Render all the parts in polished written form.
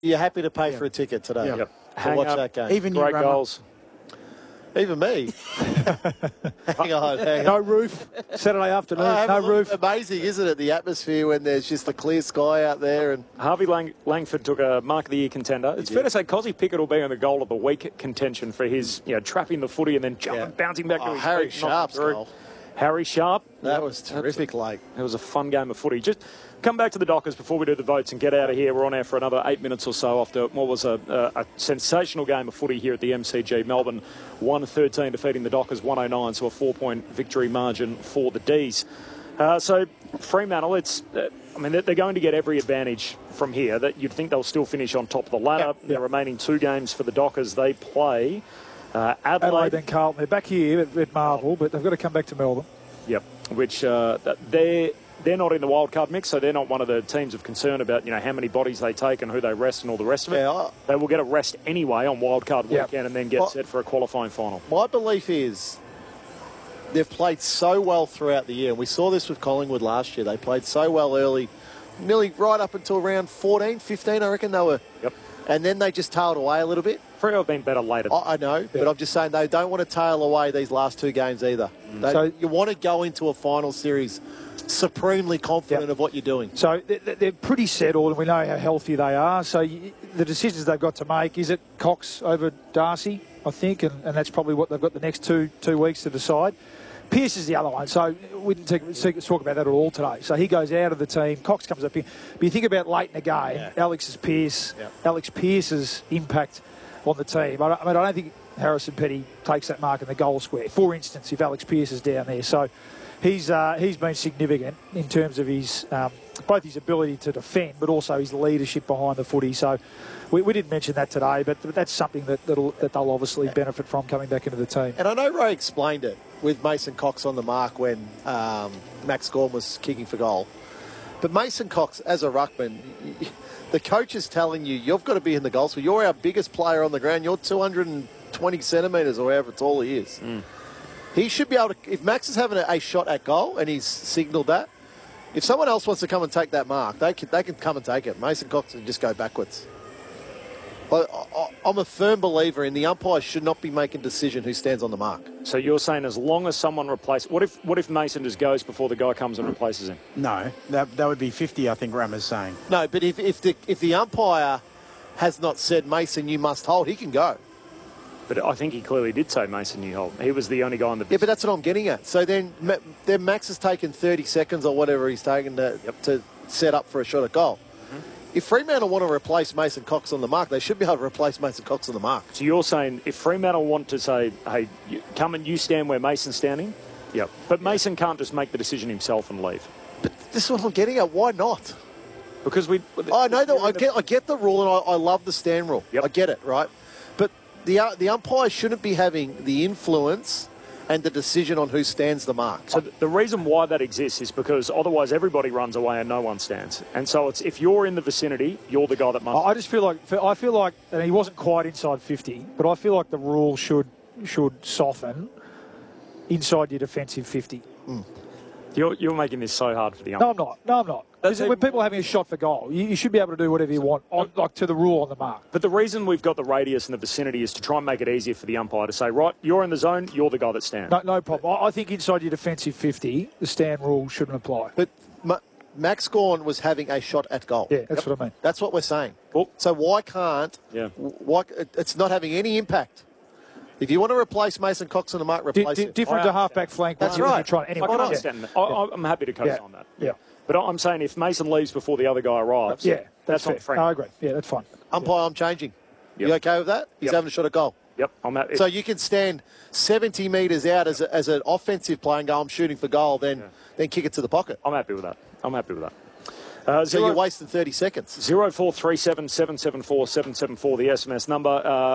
You're happy to pay for a ticket today Yep. to watch that game. Even Great goals. Even me. hang on. No roof. Saturday afternoon, no roof. Amazing, isn't it? The atmosphere when there's just a clear sky out there. And Harvey Langford took a Mark of the Year contender. It's fair to say Cozzy Pickett will be in the goal of the week contention for his, trapping the footy and then bouncing back to his Harry feet, Sharp's goal. Harry Sharp. That was terrific, late. It was a fun game of footy. Just come back to the Dockers before we do the votes and get out of here. We're on air for another 8 minutes or so after what was a sensational game of footy here at the MCG. Melbourne 1-13 defeating the Dockers 109, so a 4-point victory margin for the D's. So Fremantle, they're going to get every advantage from here. That you'd think they'll still finish on top of the ladder. The remaining 2 games for the Dockers, they play Adelaide and Carlton. They're back here at Marvel, but they've got to come back to Melbourne. Yep, which they're not in the wildcard mix, so they're not one of the teams of concern about how many bodies they take and who they rest and all the rest of it. They will get a rest anyway on wildcard weekend and then get set for a qualifying final. My belief is they've played so well throughout the year, and we saw this with Collingwood last year. They played so well early, nearly right up until around 14, 15, I reckon they were. Yep. And then they just tailed away a little bit. Freo have been better later. I know, but I'm just saying they don't want to tail away these last 2 games either. So you want to go into a final series supremely confident of what you're doing. So they're pretty settled, and we know how healthy they are. So the decisions they've got to make, is it Cox over Darcy, I think, and that's probably what they've got the next two weeks to decide. Pearce is the other one, so we didn't talk about that at all today. So he goes out of the team, Cox comes up here. But you think about late in the game, Alex Pearce's impact on the team. I don't think Harrison Petty takes that mark in the goal square, for instance, if Alex Pearce is down there. So he's been significant in terms of his both his ability to defend, but also his leadership behind the footy. So we didn't mention that today, but that's something that they'll obviously benefit from coming back into the team. And I know Ray explained it with Mason Cox on the mark when Max Gawn was kicking for goal. But Mason Cox, as a ruckman, the coach is telling you've got to be in the goal. So you're our biggest player on the ground. You're 220 centimetres or however tall he is. He should be able to, if Max is having a shot at goal and he's signalled that, if someone else wants to come and take that mark, they can come and take it. Mason Cox can just go backwards. I'm a firm believer in the umpire should not be making a decision who stands on the mark. So you're saying as long as someone replaces... What if Mason just goes before the guy comes and replaces him? No, that would be 50, I think Ram is saying. No, but if the umpire has not said, Mason, you must hold, he can go. But I think he clearly did say Mason, you hold. He was the only guy on the... Yeah, but that's what I'm getting at. So then Max has taken 30 seconds or whatever he's taken to set up for a shot at goal. If Fremantle want to replace Mason Cox on the mark, they should be able to replace Mason Cox on the mark. So you're saying if Fremantle want to say, hey, come and you stand where Mason's standing? Yep. But Mason can't just make the decision himself and leave. But this is what I'm getting at. Why not? Because I know that. I get the rule, and I love the stand rule. Yep. I get it, right? But the umpire shouldn't be having the influence and the decision on who stands the mark. So the reason why that exists is because otherwise everybody runs away and no one stands. And so it's if you're in the vicinity, you're the guy that must. I just feel like, and he wasn't quite inside 50, but I feel like the rule should soften inside your defensive 50. You're making this so hard for the umpire. No, I'm not. When people are having a shot for goal, you should be able to do whatever you want, like to the rule on the mark. But the reason we've got the radius in the vicinity is to try and make it easier for the umpire to say, right, you're in the zone, you're the guy that stands. No problem. I think inside your defensive 50, the stand rule shouldn't apply. But Max Gawn was having a shot at goal. Yeah, that's what I mean. That's what we're saying. Cool. So why can't... Yeah. It's not having any impact. If you want to replace Mason Cox on the mark, replace him. Different to half-back flank. That's right. Anyway, I can understand that. I'm happy to co-sign that. Yeah. But I'm saying if Mason leaves before the other guy arrives, that's not fair. I agree. Yeah, that's fine. Umpire, I'm changing. Yep. You okay with that? He's having a shot at goal. Yep. I'm happy. So you can stand 70 metres out as an offensive player and go, I'm shooting for goal, then kick it to the pocket. I'm happy with that. So you're wasting 30 seconds. 0437 774 774, the SMS number.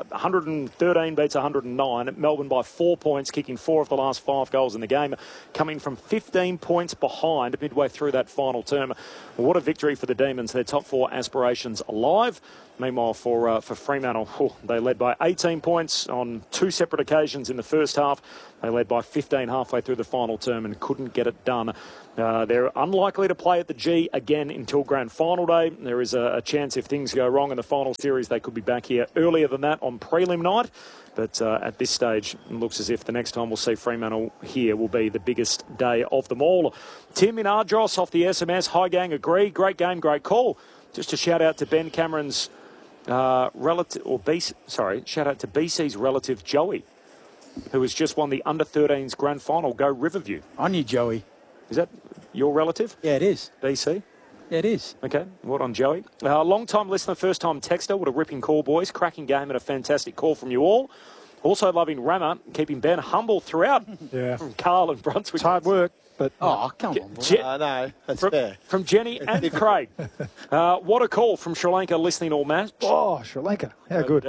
113 beats 109. Melbourne by 4 points, kicking 4 of the last 5 goals in the game, coming from 15 points behind midway through that final term. What a victory for the Demons. Their top 4 aspirations alive. Meanwhile, for Fremantle, they led by 18 points on 2 separate occasions in the first half. They led by 15 halfway through the final term and couldn't get it done. They're unlikely to play at the G again until Grand Final day. There is a chance if things go wrong in the final series, they could be back here earlier than that on prelim night. But at this stage, it looks as if the next time we'll see Fremantle here will be the biggest day of them all. Tim in Ardros off the SMS. Hi, gang. Agree. Great game, great call. Just a shout out to Ben Cameron's shout out to BC's relative Joey, who has just won the under-13s grand final. Go Riverview. I knew Joey. Is that your relative? Yeah, it is. BC? Yeah, it is. Okay, well done, Joey. Long-time listener, first-time texter. What a ripping call, boys. Cracking game and a fantastic call from you all. Also loving Rammer, keeping Ben humble throughout. Yeah. From Carl and Brunswick. It's hard work, but... Oh, come on, boy. No, that's fair. From Jenny and Craig. What a call from Sri Lanka listening all match. Oh, Sri Lanka. How good.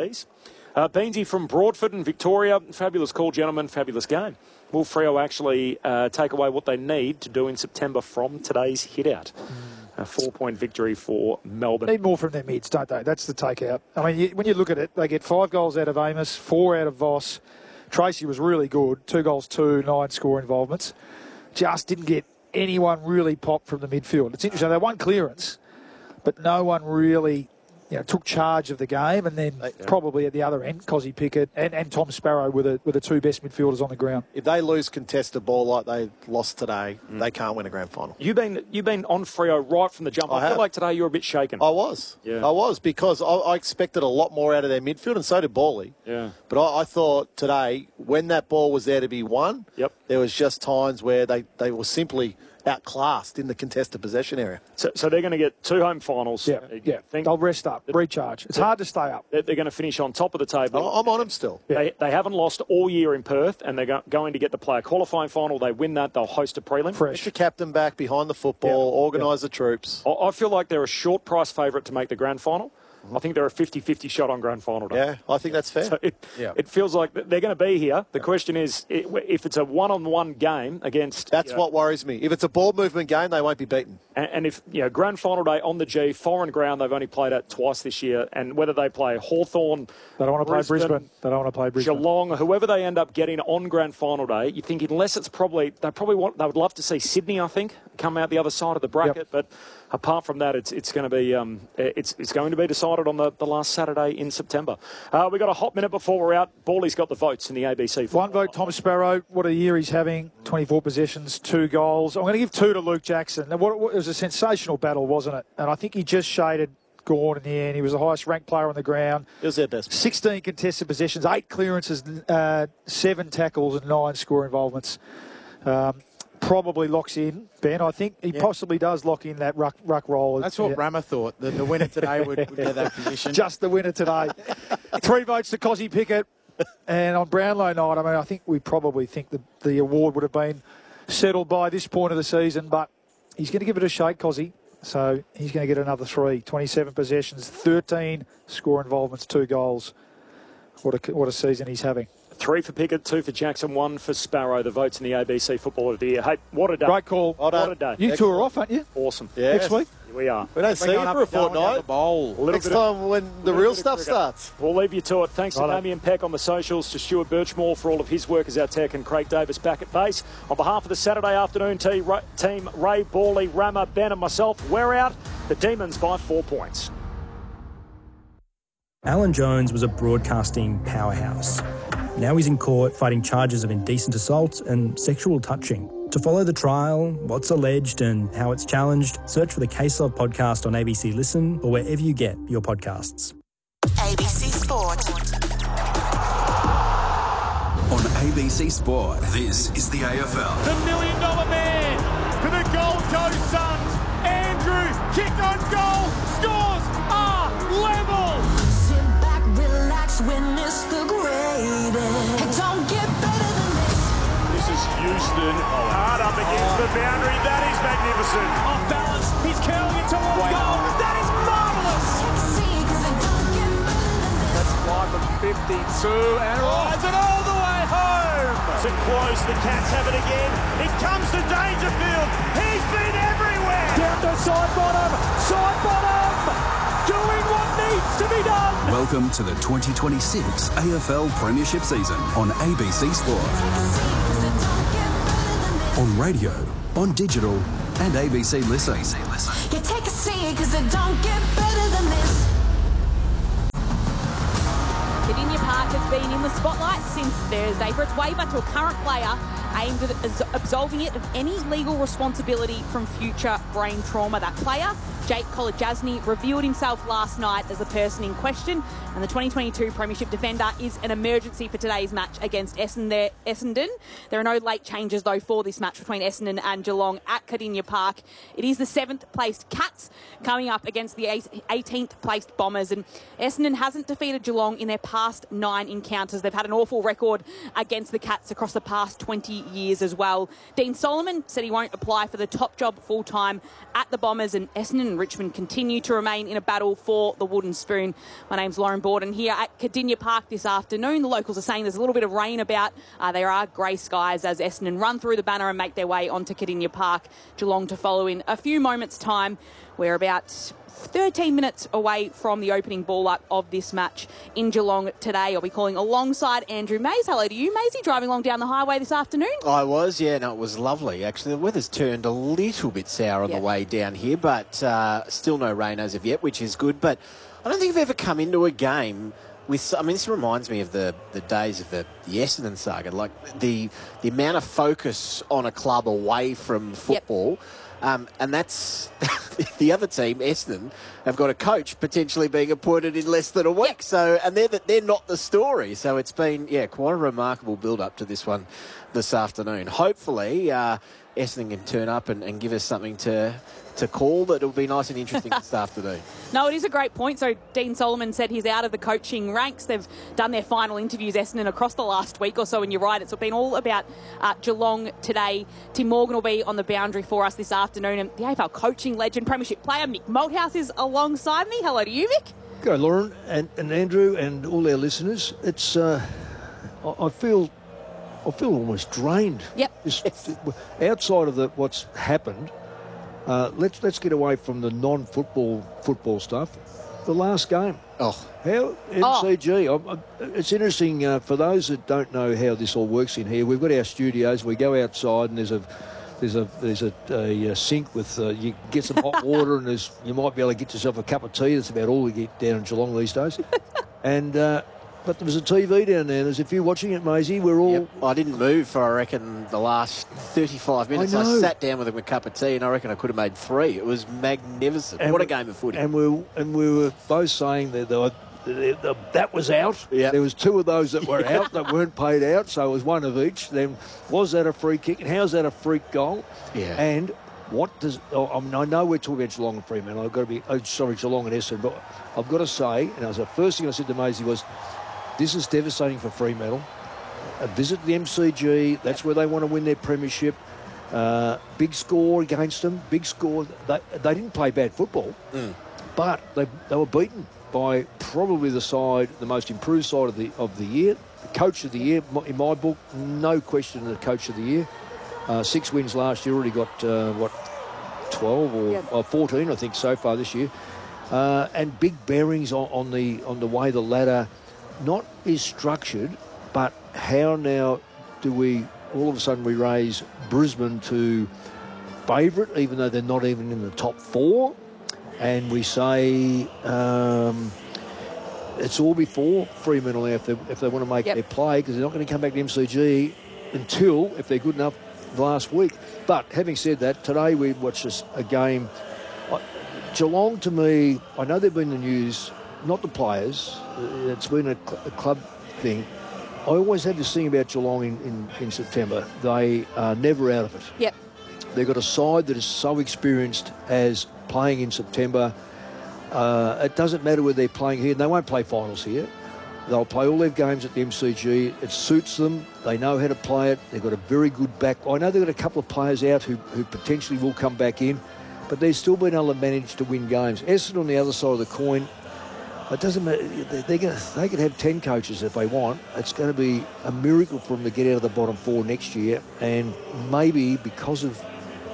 Beansy from Broadford in Victoria. Fabulous call, gentlemen. Fabulous game. Will Freo actually take away what they need to do in September from today's hit-out? A 4-point victory for Melbourne. Need more from their mids, don't they? That's the takeout. I mean, when you look at it, they get 5 goals out of Amos, 4 out of Voss. Tracy was really good. 2 goals, 9 score involvements. Just didn't get anyone really pop from the midfield. It's interesting. They won clearance, but no one really took charge of the game. And then probably at the other end, Cozzy Pickett and Tom Sparrow were the 2 best midfielders on the ground. If they lose contested ball like they lost today, they can't win a grand final. You've been on Freo right from the jump. I feel like today you're a bit shaken. I was. Yeah. I was, because I expected a lot more out of their midfield, and so did Bawley. Yeah. But I thought today, when that ball was there to be won, there was just times where they were simply outclassed in the contested possession area. So they're going to get 2 home finals. Yeah. They'll rest up, recharge. It's hard to stay up. They're going to finish on top of the table. I'm on them still. They haven't lost all year in Perth, and they're going to get the player qualifying final. They win that, they'll host a prelim. Get your captain back behind the football, organise the troops. I feel like they're a short price favourite to make the grand final. I think they're a 50-50 shot on grand final day. Yeah, I think that's fair. So it feels like they're going to be here. The question is, if it's a one-on-one game against... That's what worries me. If it's a ball movement game, they won't be beaten. And if, grand final day on the G, foreign ground, they've only played at twice this year, and whether they play Hawthorn, they don't want to play Brisbane. They don't want to play Brisbane. Geelong, whoever they end up getting on grand final day, you think unless it's they would love to see Sydney, I think, come out the other side of the bracket, but apart from that, it's going to be it's going to be decided on the last Saturday in September. We've got a hot minute before we're out. Bawley's got the votes in the ABC. 1 vote, Tom Sparrow. What a year he's having. 24 possessions, 2 goals. I'm going to give 2 to Luke Jackson. Now, it was a sensational battle, wasn't it? And I think he just shaded Gawn in the end. He was the highest ranked player on the ground. It was their best. 16 contested possessions, 8 clearances, 7 tackles and 9 score involvements. Probably locks in, Ben. I think he possibly does lock in that ruck role. That's what Rammer thought. The winner today would get that position. Just the winner today. 3 votes to Cozzy Pickett. And on Brownlow night, I think we probably think the award would have been settled by this point of the season, but he's going to give it a shake, Cozzy. So he's going to get another 3. 27 possessions, 13 score involvements, 2 goals. What a season he's having. 3 for Pickett, 2 for Jackson, 1 for Sparrow. The votes in the ABC Footballer of the Year. Hey, what a day. Great call. What a day. You 2 are off, aren't you? Awesome. Yes. Next week? Here we are. We don't see you for a fortnight. Next time when the real stuff starts. We'll leave you to it. Thanks to Damien Peck on the socials, to Stuart Birchmore for all of his work as our tech, and Craig Davis back at base. On behalf of the Saturday afternoon team, Ray, Bawley, Rammer, Ben and myself, we're out. The Demons by 4 points. Alan Jones was a broadcasting powerhouse. Now he's in court fighting charges of indecent assault and sexual touching. To follow the trial, what's alleged and how it's challenged, search for the Case Love podcast on ABC Listen or wherever you get your podcasts. ABC Sport. On ABC Sport, this is the AFL. The $1 million man for the Gold Coast Suns. Andrew, kick on goal, scores are level. Sit back, relax, witness the greatest. It don't get better than this. This is Houston, hard up against the boundary. That is magnificent. Off balance, he's curling it towards goal. That is marvellous. That's fly from 52 and rides it all the way home. To close, the Cats have it again. It comes to Dangerfield. He's been everywhere. Down to side bottom. Doing what needs to be done. Welcome to the 2026 AFL Premiership season on ABC Sport. On radio, on digital, and ABC Listen. You take a seat, 'cause it don't get better than this. Kardinia Park has been in the spotlight since Thursday for its waiver to a current player aimed at absolving it of any legal responsibility from future brain trauma. That player, Jake Kolodjasny, revealed himself last night as the person in question, and the 2022 Premiership defender is an emergency for today's match against Essendon. There are no late changes, though, for this match between Essendon and Geelong at Kardinia Park. It is the 7th-placed Cats coming up against the 18th-placed Bombers, and Essendon hasn't defeated Geelong in their past 9 encounters. They've had an awful record against the Cats across the past 20 years as well. Dean Solomon said he won't apply for the top job full-time at the Bombers, and Essendon and Richmond continue to remain in a battle for the wooden spoon. My name's Lauren Borden here at Kardinia Park this afternoon. The locals are saying there's a little bit of rain about. There are grey skies as Essendon run through the banner and make their way onto Kardinia Park. Geelong to follow in a few moments' time. We're about 13 minutes away from the opening ball-up of this match in Geelong today. I'll be calling alongside Andrew Mays. Hello to you, Maysy, driving along down the highway this afternoon. I was, yeah, no, it was lovely. Actually, the weather's turned a little bit sour on the way down here, but still no rain as of yet, which is good. But I don't think I've ever come into a game with, I mean, this reminds me of the days of the Essendon saga, like the amount of focus on a club away from football. And that's the other team, Essendon, have got a coach potentially being appointed in less than a week. Yep. So, and they're not the story. So it's been, quite a remarkable build-up to this one this afternoon. Hopefully, Essendon can turn up and give us something to call that will be nice and interesting this afternoon. No, it is a great point. So Dean Solomon said he's out of the coaching ranks. They've done their final interviews, Essendon, across the last week or so, and you're right, it's been all about Geelong today. Tim Morgan will be on the boundary for us this afternoon, and the AFL coaching legend, Premiership player Mick Malthouse is alongside me. Hello to you, Mick. Go, Lauren and Andrew and all our listeners. It's I feel almost drained. Yep. Outside of what's happened, let's get away from the non-football stuff. The last game. How MCG. It's interesting for those that don't know how this all works in here. We've got our studios. We go outside and there's a sink with you get some hot water and you might be able to get yourself a cup of tea. That's about all we get down in Geelong these days. And but there was a TV down there. There's if you're watching it, Maisie, we're all... Yep. I didn't move for, I reckon, the last 35 minutes. I sat down with a cup of tea and I reckon I could have made 3. It was magnificent. What a game of footy. And we were both saying that that was out. Yep. There was 2 of those that were out that weren't paid out, so it was one of each. Then was that a free kick? And how's that a freak goal? Yeah. And what does... I know we're talking about Geelong and Fremantle. I've got to be... Geelong and Essendon. But I've got to say, and the first thing I said to Maisie was, this is devastating for Fremantle. A visit the MCG, that's where they want to win their premiership. Big score against them, big score. They didn't play bad football, but they were beaten by probably the most improved side of the year. The coach of the year, in my book, no question the coach of the year. 6 wins last year, already got, 12 or 14, I think, so far this year. And big bearings on the way the ladder not is structured, but how now do we all of a sudden we raise Brisbane to favourite, even though they're not even in the top 4, and we say it's all before Fremantle if they want to make their play, because they're not going to come back to MCG until, if they're good enough, last week. But having said that, today we watched a game. Geelong, to me, I know they've been in the news, not the players. It's been a club thing. I always have this thing about Geelong in September. They are never out of it. Yep. They've got a side that is so experienced as playing in September. It doesn't matter whether they're playing here. They won't play finals here. They'll play all their games at the MCG. It suits them. They know how to play it. They've got a very good back. I know they've got a couple of players out who potentially will come back in, but they've still been able to manage to win games. Essendon on the other side of the coin, it doesn't matter. They could have 10 coaches if they want. It's going to be a miracle for them to get out of the bottom 4 next year. And maybe because of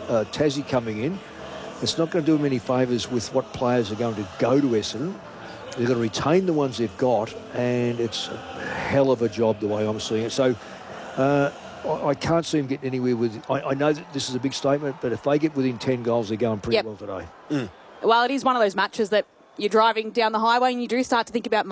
Tassie coming in, it's not going to do them any favours with what players are going to go to Essendon. They're going to retain the ones they've got, and it's a hell of a job the way I'm seeing it. So I can't see them getting anywhere with... I know that this is a big statement, but if they get within 10 goals, they're going pretty well today. Well, it is one of those matches that you're driving down the highway and you do start to think about